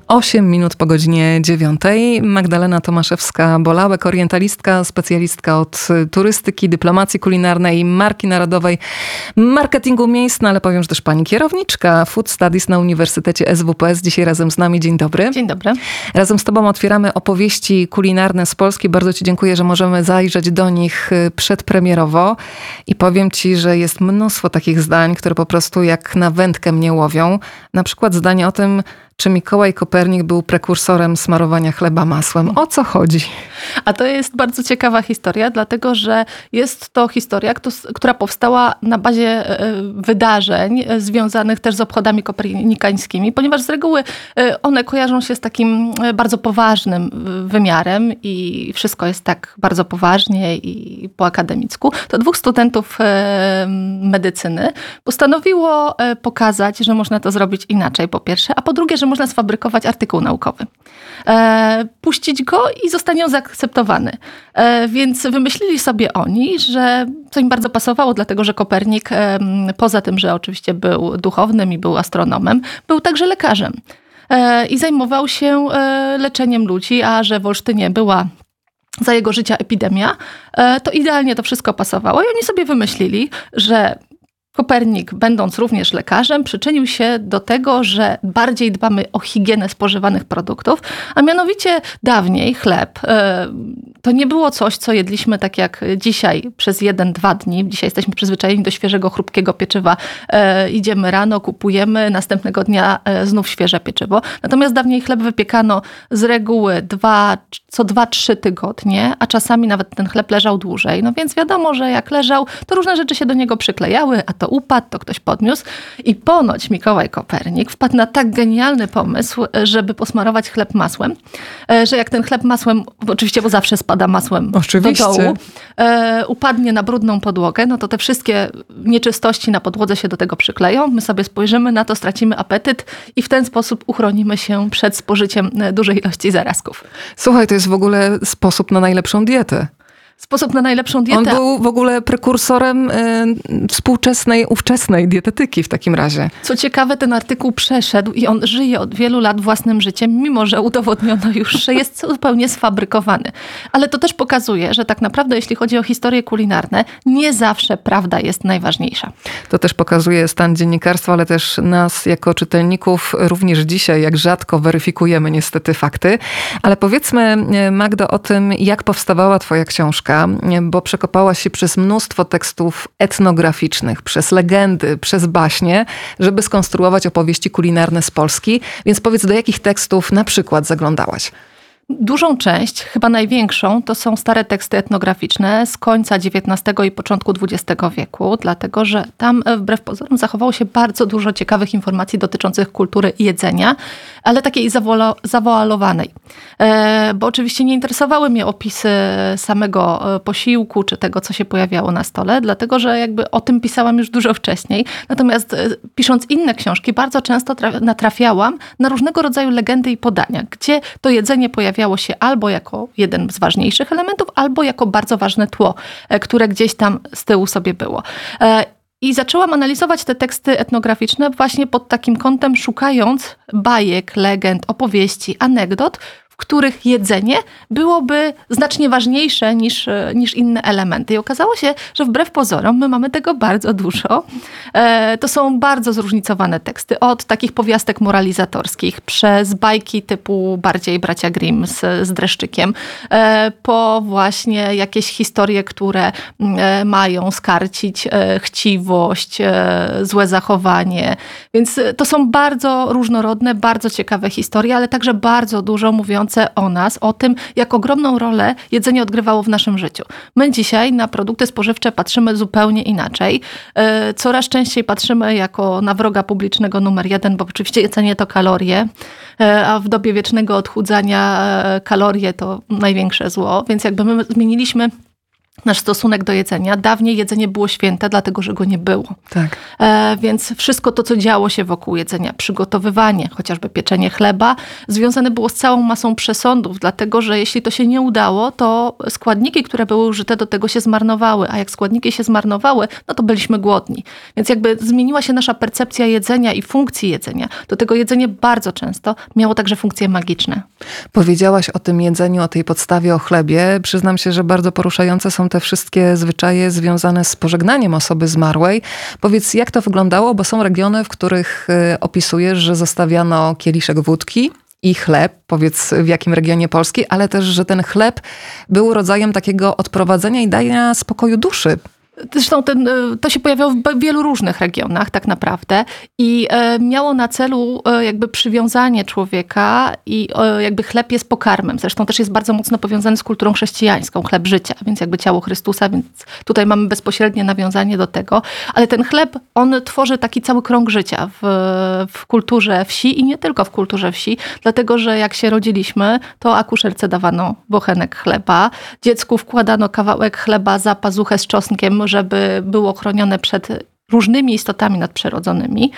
8 minut po godzinie 9. Magdalena Tomaszewska-Bolałek, orientalistka, specjalistka od turystyki, dyplomacji kulinarnej, marki narodowej, marketingu miejsc, no ale powiem, że też pani kierowniczka Food Studies na Uniwersytecie SWPS. Dzisiaj razem z nami. Dzień dobry. Dzień dobry. Razem z tobą otwieramy opowieści kulinarne z Polski. Bardzo ci dziękuję, że możemy zajrzeć do nich przedpremierowo i powiem ci, że jest mnóstwo takich zdań, które po prostu jak na wędkę mnie łowią. Na przykład zdanie o tym, czy Mikołaj Kopernik był prekursorem smarowania chleba masłem. O co chodzi? A to jest bardzo ciekawa historia, dlatego że jest to historia, która powstała na bazie wydarzeń związanych też z obchodami kopernikańskimi, ponieważ z reguły one kojarzą się z takim bardzo poważnym wymiarem i wszystko jest tak bardzo poważnie i po akademicku. To dwóch studentów medycyny postanowiło pokazać, że można to zrobić inaczej, po pierwsze, a po drugie, że można sfabrykować artykuł naukowy. Puścić go i zostanie on zaakceptowany. Więc wymyślili sobie oni, że co im bardzo pasowało, dlatego że Kopernik, poza tym, że oczywiście był duchownym i był astronomem, był także lekarzem. I zajmował się leczeniem ludzi, a że w Olsztynie była za jego życia epidemia, to idealnie to wszystko pasowało. I oni sobie wymyślili, że Kopernik, będąc również lekarzem, przyczynił się do tego, że bardziej dbamy o higienę spożywanych produktów, a mianowicie dawniej chleb to nie było coś, co jedliśmy tak jak dzisiaj przez 1-2 dni. Dzisiaj jesteśmy przyzwyczajeni do świeżego, chrupkiego pieczywa. Idziemy rano, kupujemy, następnego dnia znów świeże pieczywo. Natomiast dawniej chleb wypiekano z reguły co 2-3 tygodnie, a czasami nawet ten chleb leżał dłużej. No więc wiadomo, że jak leżał, to różne rzeczy się do niego przyklejały, a to upadł, to ktoś podniósł. I ponoć Mikołaj Kopernik wpadł na tak genialny pomysł, żeby posmarować chleb masłem, że jak ten chleb masłem, oczywiście, bo zawsze spada masłem oczywiście do dołu, upadnie na brudną podłogę, no to te wszystkie nieczystości na podłodze się do tego przykleją. My sobie spojrzymy na to, stracimy apetyt i w ten sposób uchronimy się przed spożyciem dużej ilości zarazków. Słuchaj, to jest w ogóle sposób na najlepszą dietę. Sposób na najlepszą dietę. On był w ogóle prekursorem ówczesnej dietetyki w takim razie. Co ciekawe, ten artykuł przeszedł i on żyje od wielu lat własnym życiem, mimo że udowodniono już, że jest zupełnie sfabrykowany. Ale to też pokazuje, że tak naprawdę, jeśli chodzi o historie kulinarne, nie zawsze prawda jest najważniejsza. To też pokazuje stan dziennikarstwa, ale też nas jako czytelników również dzisiaj, jak rzadko weryfikujemy niestety fakty. Ale powiedzmy, Magdo, o tym, jak powstawała twoja książka, bo przekopałaś się przez mnóstwo tekstów etnograficznych, przez legendy, przez baśnie, żeby skonstruować opowieści kulinarne z Polski. Więc powiedz, do jakich tekstów na przykład zaglądałaś? Dużą część, chyba największą, to są stare teksty etnograficzne z końca XIX i początku XX wieku, dlatego że tam wbrew pozorom zachowało się bardzo dużo ciekawych informacji dotyczących kultury i jedzenia, ale takiej zawoalowanej. Bo oczywiście nie interesowały mnie opisy samego posiłku, czy tego, co się pojawiało na stole, dlatego że jakby o tym pisałam już dużo wcześniej. Natomiast pisząc inne książki, bardzo często natrafiałam na różnego rodzaju legendy i podania, gdzie to jedzenie pojawiało się albo jako jeden z ważniejszych elementów, albo jako bardzo ważne tło, które gdzieś tam z tyłu sobie było. I zaczęłam analizować te teksty etnograficzne właśnie pod takim kątem, szukając bajek, legend, opowieści, anegdot, w których jedzenie byłoby znacznie ważniejsze niż inne elementy. I okazało się, że wbrew pozorom my mamy tego bardzo dużo. To są bardzo zróżnicowane teksty. Od takich powiastek moralizatorskich, przez bajki typu bardziej Bracia Grimm z Dreszczykiem, po właśnie jakieś historie, które mają skarcić chciwość, złe zachowanie. Więc to są bardzo różnorodne, bardzo ciekawe historie, ale także bardzo dużo mówiące o nas, o tym, jak ogromną rolę jedzenie odgrywało w naszym życiu. My dzisiaj na produkty spożywcze patrzymy zupełnie inaczej. Coraz częściej patrzymy jako na wroga publicznego numer 1, bo oczywiście jedzenie to kalorie, a w dobie wiecznego odchudzania kalorie to największe zło, więc jakby my zmieniliśmy nasz stosunek do jedzenia. Dawniej jedzenie było święte, dlatego że go nie było. Tak. Więc wszystko to, co działo się wokół jedzenia, przygotowywanie, chociażby pieczenie chleba, związane było z całą masą przesądów, dlatego że jeśli to się nie udało, to składniki, które były użyte do tego się zmarnowały, a jak składniki się zmarnowały, no to byliśmy głodni. Więc jakby zmieniła się nasza percepcja jedzenia i funkcji jedzenia. Do tego jedzenie bardzo często miało także funkcje magiczne. Powiedziałaś o tym jedzeniu, o tej podstawie, o chlebie. Przyznam się, że bardzo poruszające są te wszystkie zwyczaje związane z pożegnaniem osoby zmarłej. Powiedz, jak to wyglądało, bo są regiony, w których opisujesz, że zostawiano kieliszek wódki i chleb, powiedz w jakim regionie Polski, ale też, że ten chleb był rodzajem takiego odprowadzenia i dania spokoju duszy. Zresztą to się pojawiało w wielu różnych regionach tak naprawdę i miało na celu jakby przywiązanie człowieka i jakby chleb jest pokarmem. Zresztą też jest bardzo mocno powiązany z kulturą chrześcijańską, chleb życia, więc jakby ciało Chrystusa, więc tutaj mamy bezpośrednie nawiązanie do tego. Ale ten chleb, on tworzy taki cały krąg życia w kulturze wsi i nie tylko w kulturze wsi, dlatego że jak się rodziliśmy, to akuszerce dawano bochenek chleba, dziecku wkładano kawałek chleba za pazuchę z czosnkiem, żeby było chronione przed różnymi istotami nadprzyrodzonymi.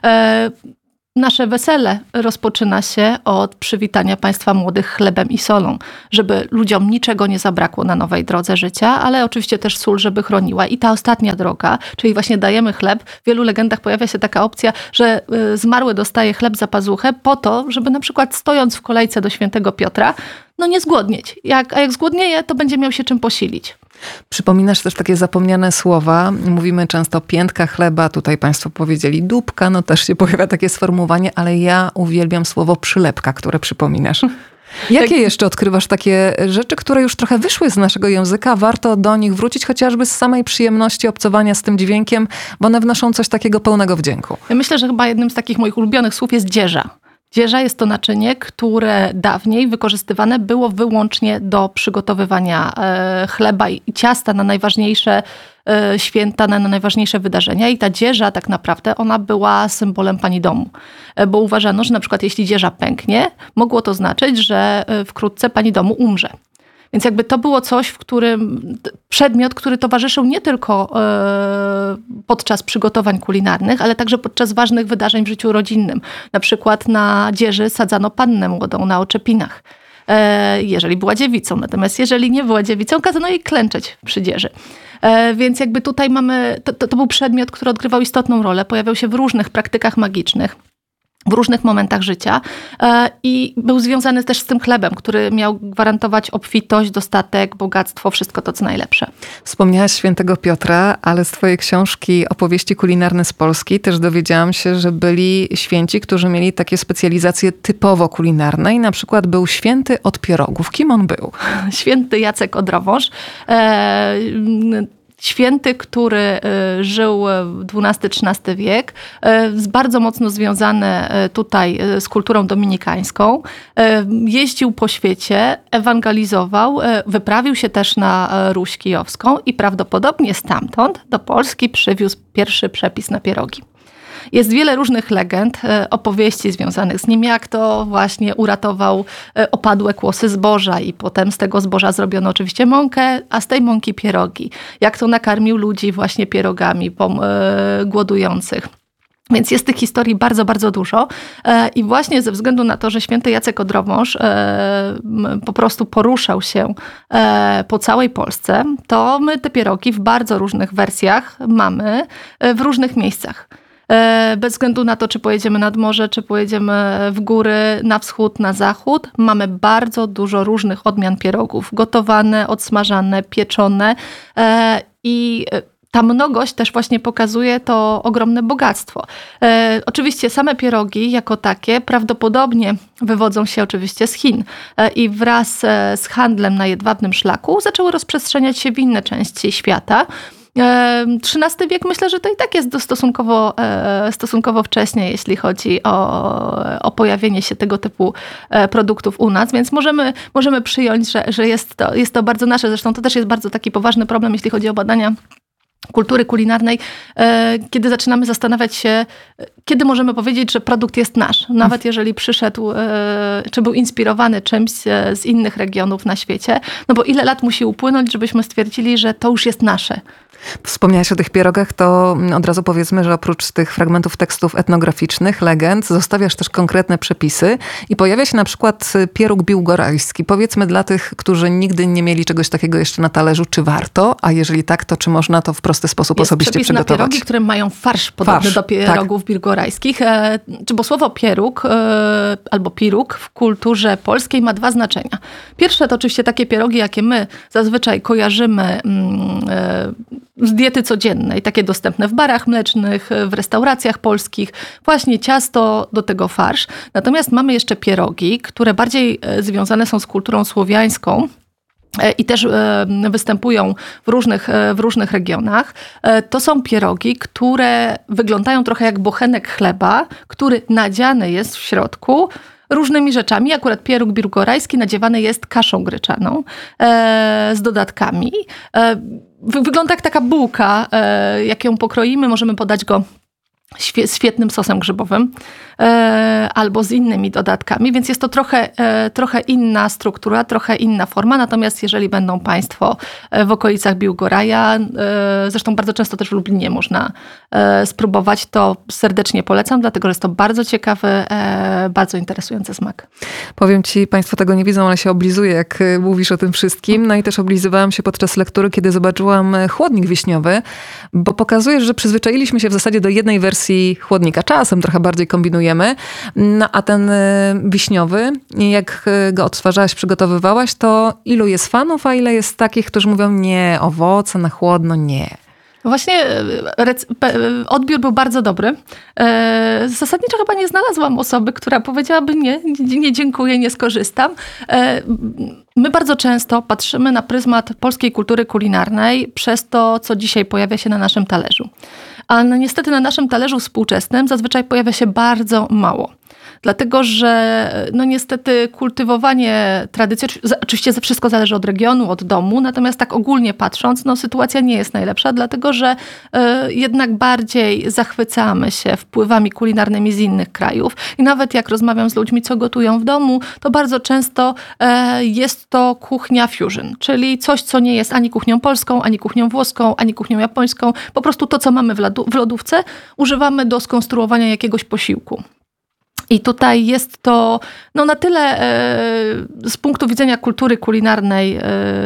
Nasze wesele rozpoczyna się od przywitania państwa młodych chlebem i solą, żeby ludziom niczego nie zabrakło na nowej drodze życia, ale oczywiście też sól, żeby chroniła. I ta ostatnia droga, czyli właśnie dajemy chleb. W wielu legendach pojawia się taka opcja, że zmarły dostaje chleb za pazuchę po to, żeby na przykład stojąc w kolejce do świętego Piotra, no nie zgłodnieć. A jak zgłodnieje, to będzie miał się czym posilić. Przypominasz też takie zapomniane słowa. Mówimy często piętka chleba, tutaj państwo powiedzieli dupka, no też się pojawia takie sformułowanie, ale ja uwielbiam słowo przylepka, które przypominasz. Jakie jeszcze odkrywasz takie rzeczy, które już trochę wyszły z naszego języka? Warto do nich wrócić chociażby z samej przyjemności obcowania z tym dźwiękiem, bo one wnoszą coś takiego pełnego wdzięku. Ja myślę, że chyba jednym z takich moich ulubionych słów jest dzieża. Dzieża jest to naczynie, które dawniej wykorzystywane było wyłącznie do przygotowywania chleba i ciasta na najważniejsze święta, na najważniejsze wydarzenia. I ta dzieża tak naprawdę ona była symbolem pani domu. Bo uważano, że na przykład jeśli dzieża pęknie, mogło to znaczyć, że wkrótce pani domu umrze. Więc jakby to było coś, w którym przedmiot, który towarzyszył nie tylko podczas przygotowań kulinarnych, ale także podczas ważnych wydarzeń w życiu rodzinnym. Na przykład na dzieży sadzano pannę młodą na oczepinach, jeżeli była dziewicą. Natomiast jeżeli nie była dziewicą, kazano jej klęczeć przy dzieży. Więc jakby tutaj mamy, to był przedmiot, który odgrywał istotną rolę, pojawiał się w różnych praktykach magicznych. W różnych momentach życia i był związany też z tym chlebem, który miał gwarantować obfitość, dostatek, bogactwo, wszystko to, co najlepsze. Wspomniałaś świętego Piotra, ale z twojej książki Opowieści kulinarne z Polski też dowiedziałam się, że byli święci, którzy mieli takie specjalizacje typowo kulinarne i na przykład był święty od pierogów. Kim on był? Święty Jacek Odrowąż. Święty, który żył XII-XIII wiek, bardzo mocno związany tutaj z kulturą dominikańską. Jeździł po świecie, ewangelizował, wyprawił się też na Ruś Kijowską i prawdopodobnie stamtąd do Polski przywiózł pierwszy przepis na pierogi. Jest wiele różnych legend, opowieści związanych z nim, jak to właśnie uratował opadłe kłosy zboża i potem z tego zboża zrobiono oczywiście mąkę, a z tej mąki pierogi. Jak to nakarmił ludzi właśnie pierogami głodujących. Więc jest tych historii bardzo, bardzo dużo i właśnie ze względu na to, że święty Jacek Odrowąż po prostu poruszał się po całej Polsce, to my te pierogi w bardzo różnych wersjach mamy w różnych miejscach. Bez względu na to, czy pojedziemy nad morze, czy pojedziemy w góry, na wschód, na zachód, mamy bardzo dużo różnych odmian pierogów. Gotowane, odsmażane, pieczone i ta mnogość też właśnie pokazuje to ogromne bogactwo. Oczywiście same pierogi jako takie prawdopodobnie wywodzą się oczywiście z Chin i wraz z handlem na jedwabnym szlaku zaczęły rozprzestrzeniać się w inne części świata. XIII wiek myślę, że to i tak jest stosunkowo wcześnie, jeśli chodzi o pojawienie się tego typu produktów u nas, więc możemy przyjąć, że jest to bardzo nasze. Zresztą to też jest bardzo taki poważny problem, jeśli chodzi o badania kultury kulinarnej, kiedy zaczynamy zastanawiać się, kiedy możemy powiedzieć, że produkt jest nasz. Nawet jeżeli przyszedł, czy był inspirowany czymś z innych regionów na świecie. No bo ile lat musi upłynąć, żebyśmy stwierdzili, że to już jest nasze. Wspomniałaś o tych pierogach, to od razu powiedzmy, że oprócz tych fragmentów tekstów etnograficznych, legend, zostawiasz też konkretne przepisy i pojawia się na przykład pieróg biłgorajski. Powiedzmy dla tych, którzy nigdy nie mieli czegoś takiego jeszcze na talerzu, czy warto? A jeżeli tak, to czy można to w prosty sposób jest osobiście przepis przygotować? Na pierogi, które mają farsz podobny do pierogów biłgorajskich. Bo słowo pieróg albo piruk w kulturze polskiej ma dwa znaczenia. Pierwsze to oczywiście takie pierogi, jakie my zazwyczaj kojarzymy z diety codziennej, takie dostępne w barach mlecznych, w restauracjach polskich, właśnie ciasto, do tego farsz. Natomiast mamy jeszcze pierogi, które bardziej związane są z kulturą słowiańską i też występują w różnych regionach. To są pierogi, które wyglądają trochę jak bochenek chleba, który nadziany jest w środku różnymi rzeczami. Akurat pieróg biłgorajski nadziewany jest kaszą gryczaną z dodatkami. Wygląda jak taka bułka, jak ją pokroimy, możemy podać go z świetnym sosem grzybowym albo z innymi dodatkami, więc jest to trochę inna struktura, trochę inna forma, natomiast jeżeli będą Państwo w okolicach Biłgoraja, zresztą bardzo często też w Lublinie można spróbować, to serdecznie polecam, dlatego że jest to bardzo ciekawy, bardzo interesujący smak. Powiem Ci, Państwo tego nie widzą, ale się oblizuję, jak mówisz o tym wszystkim. No i też oblizywałam się podczas lektury, kiedy zobaczyłam chłodnik wiśniowy, bo pokazujesz, że przyzwyczailiśmy się w zasadzie do jednej wersji chłodnika. Czasem trochę bardziej kombinujemy. No a ten wiśniowy, jak go odtwarzałaś, przygotowywałaś, to ilu jest fanów, a ile jest takich, którzy mówią nie, owoce na chłodno, nie. Właśnie odbiór był bardzo dobry. Zasadniczo chyba nie znalazłam osoby, która powiedziałaby nie dziękuję, nie skorzystam. My bardzo często patrzymy na pryzmat polskiej kultury kulinarnej przez to, co dzisiaj pojawia się na naszym talerzu. A niestety na naszym talerzu współczesnym zazwyczaj pojawia się bardzo mało. Dlatego, że niestety kultywowanie tradycji, oczywiście wszystko zależy od regionu, od domu, natomiast tak ogólnie patrząc, sytuacja nie jest najlepsza, dlatego, że jednak bardziej zachwycamy się wpływami kulinarnymi z innych krajów i nawet jak rozmawiam z ludźmi, co gotują w domu, to bardzo często jest to kuchnia fusion, czyli coś, co nie jest ani kuchnią polską, ani kuchnią włoską, ani kuchnią japońską, po prostu to, co mamy w lodówce, używamy do skonstruowania jakiegoś posiłku. I tutaj jest to na tyle z punktu widzenia kultury kulinarnej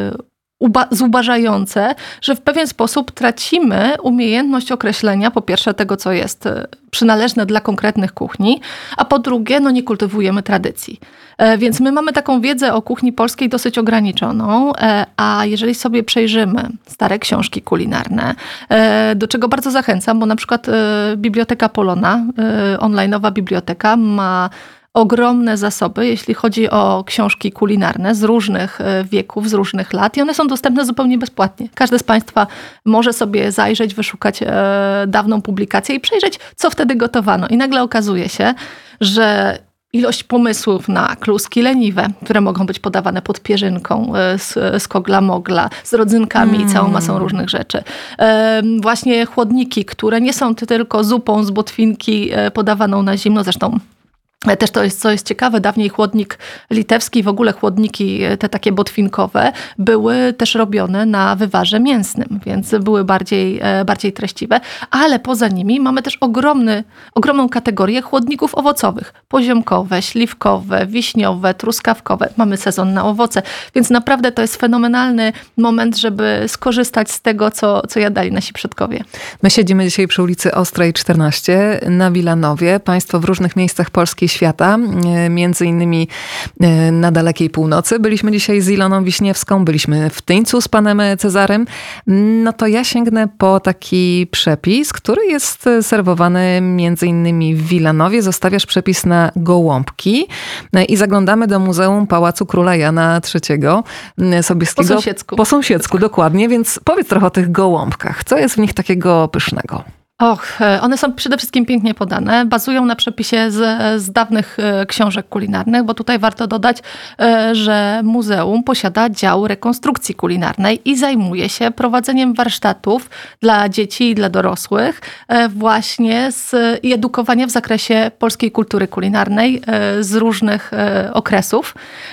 zubażające, że w pewien sposób tracimy umiejętność określenia po pierwsze tego, co jest przynależne dla konkretnych kuchni, a po drugie nie kultywujemy tradycji. Więc my mamy taką wiedzę o kuchni polskiej dosyć ograniczoną, a jeżeli sobie przejrzymy stare książki kulinarne, do czego bardzo zachęcam, bo na przykład Biblioteka Polona, online'owa biblioteka, ma ogromne zasoby, jeśli chodzi o książki kulinarne z różnych wieków, z różnych lat i one są dostępne zupełnie bezpłatnie. Każdy z Państwa może sobie zajrzeć, wyszukać dawną publikację i przejrzeć, co wtedy gotowano. I nagle okazuje się, że ilość pomysłów na kluski leniwe, które mogą być podawane pod pierzynką, z kogla-mogla, z rodzynkami i całą masą różnych rzeczy. Właśnie chłodniki, które nie są tylko zupą z botwinki podawaną na zimno, zresztą też to jest, co jest ciekawe, dawniej chłodnik litewski, w ogóle chłodniki te takie botwinkowe były też robione na wywarze mięsnym, więc były bardziej treściwe, ale poza nimi mamy też ogromną kategorię chłodników owocowych. Poziomkowe, śliwkowe, wiśniowe, truskawkowe. Mamy sezon na owoce, więc naprawdę to jest fenomenalny moment, żeby skorzystać z tego, co jadali nasi przodkowie. My siedzimy dzisiaj przy ulicy Ostrej 14 na Wilanowie. Państwo w różnych miejscach Polski świata, między innymi na dalekiej północy. Byliśmy dzisiaj z Iloną Wiśniewską, byliśmy w Tyńcu z panem Cezarym. No to ja sięgnę po taki przepis, który jest serwowany między innymi w Wilanowie. Zostawiasz przepis na gołąbki i zaglądamy do Muzeum Pałacu Króla Jana III Sobieskiego. Po sąsiedzku. Po sąsiedzku, dokładnie. Więc powiedz trochę o tych gołąbkach. Co jest w nich takiego pysznego? One są przede wszystkim pięknie podane, bazują na przepisie z dawnych książek kulinarnych, bo tutaj warto dodać, że muzeum posiada dział rekonstrukcji kulinarnej i zajmuje się prowadzeniem warsztatów dla dzieci i dla dorosłych właśnie i edukowania w zakresie polskiej kultury kulinarnej z różnych okresów.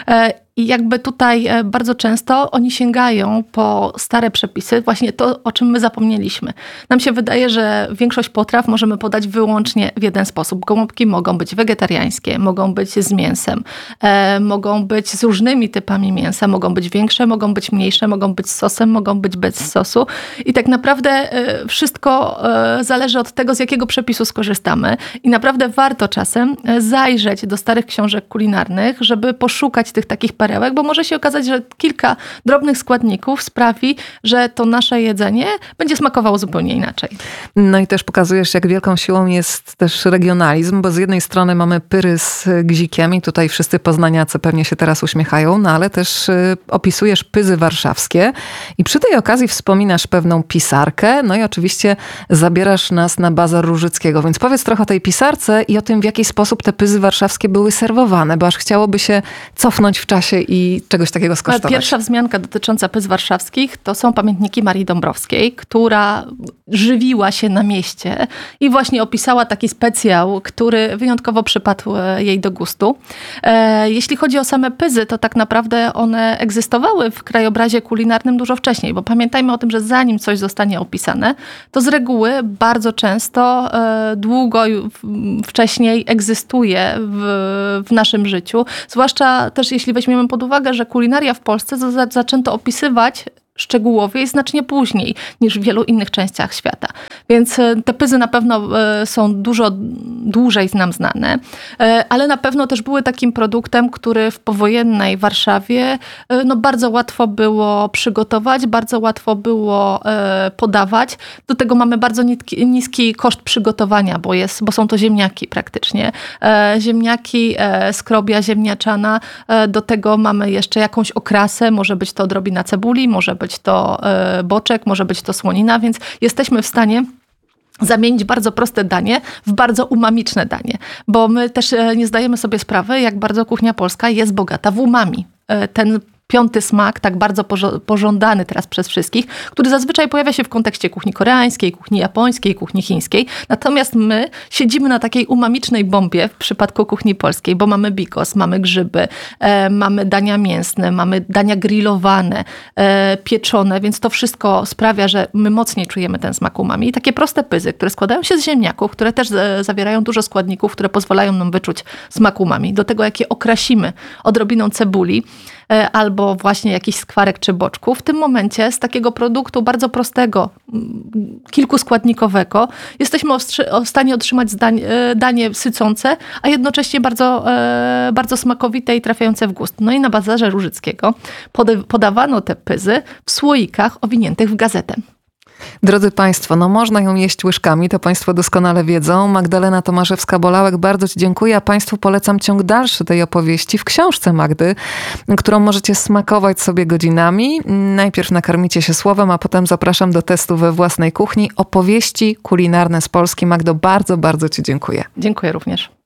I jakby tutaj bardzo często oni sięgają po stare przepisy, właśnie to, o czym my zapomnieliśmy. Nam się wydaje, że większość potraw możemy podać wyłącznie w jeden sposób. Gołąbki mogą być wegetariańskie, mogą być z mięsem, mogą być z różnymi typami mięsa, mogą być większe, mogą być mniejsze, mogą być z sosem, mogą być bez sosu. I tak naprawdę wszystko zależy od tego, z jakiego przepisu skorzystamy. I naprawdę warto czasem zajrzeć do starych książek kulinarnych, żeby poszukać tych takich perełek, bo może się okazać, że kilka drobnych składników sprawi, że to nasze jedzenie będzie smakowało zupełnie inaczej. No i też pokazujesz, jak wielką siłą jest też regionalizm, bo z jednej strony mamy pyry z gzikiem i tutaj wszyscy poznaniacy pewnie się teraz uśmiechają, no ale też opisujesz pyzy warszawskie i przy tej okazji wspominasz pewną pisarkę, no i oczywiście zabierasz nas na bazar Różyckiego, więc powiedz trochę o tej pisarce i o tym, w jaki sposób te pyzy warszawskie były serwowane, bo aż chciałoby się cofnąć w czasie i czegoś takiego skosztować. Pierwsza wzmianka dotycząca pyz warszawskich to są pamiętniki Marii Dąbrowskiej, która żywiła się na mieście i właśnie opisała taki specjał, który wyjątkowo przypadł jej do gustu. Jeśli chodzi o same pyzy, to tak naprawdę one egzystowały w krajobrazie kulinarnym dużo wcześniej, bo pamiętajmy o tym, że zanim coś zostanie opisane, to z reguły bardzo często długo wcześniej egzystuje w naszym życiu. Zwłaszcza też jeśli weźmiemy pod uwagę, że kulinaria w Polsce zaczęto opisywać szczegółowiej znacznie później niż w wielu innych częściach świata. Więc te pyzy na pewno są dużo dłużej nam znane, ale na pewno też były takim produktem, który w powojennej Warszawie bardzo łatwo było przygotować, bardzo łatwo było podawać. Do tego mamy bardzo niski koszt przygotowania, bo są to ziemniaki praktycznie. Ziemniaki, skrobia ziemniaczana, do tego mamy jeszcze jakąś okrasę, może być to odrobina cebuli, może być to boczek, może być to słonina, więc jesteśmy w stanie zamienić bardzo proste danie w bardzo umamiczne danie, bo my też nie zdajemy sobie sprawy, jak bardzo kuchnia polska jest bogata w umami. Ten piąty smak, tak bardzo pożądany teraz przez wszystkich, który zazwyczaj pojawia się w kontekście kuchni koreańskiej, kuchni japońskiej, kuchni chińskiej. Natomiast my siedzimy na takiej umamicznej bombie w przypadku kuchni polskiej, bo mamy bigos, mamy grzyby, mamy dania mięsne, mamy dania grillowane, pieczone, więc to wszystko sprawia, że my mocniej czujemy ten smak umami. I takie proste pyzy, które składają się z ziemniaków, które też zawierają dużo składników, które pozwalają nam wyczuć smak umami. Do tego, jak je okrasimy odrobiną cebuli, albo właśnie jakiś skwarek czy boczku. W tym momencie z takiego produktu bardzo prostego, kilkuskładnikowego jesteśmy w stanie otrzymać danie sycące, a jednocześnie bardzo, bardzo smakowite i trafiające w gust. No i na bazarze Różyckiego podawano te pyzy w słoikach owiniętych w gazetę. Drodzy Państwo, można ją jeść łyżkami, to Państwo doskonale wiedzą. Magdalena Tomaszewska-Bolałek, bardzo Ci dziękuję, a Państwu polecam ciąg dalszy tej opowieści w książce Magdy, którą możecie smakować sobie godzinami. Najpierw nakarmicie się słowem, a potem zapraszam do testu we własnej kuchni. Opowieści kulinarne z Polski. Magdo, bardzo, bardzo Ci dziękuję. Dziękuję również.